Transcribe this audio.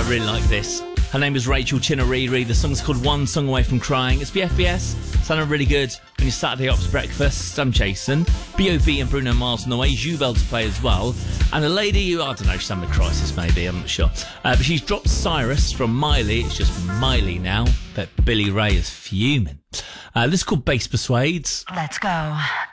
really like this. Her name is Rachel Chinariri. The song's called One Song Away From Crying. It's BFBS. Sounding really good on your Saturday Ops breakfast. I'm Jason. B.O.B. and Bruno Mars on the way. Jubel to play as well. And a lady who, I don't know, she's having a crisis maybe, I'm not sure. But she's dropped Cyrus from Miley. It's just Miley now. But Billy Ray is fuming. This is called Bass Persuades. Let's go.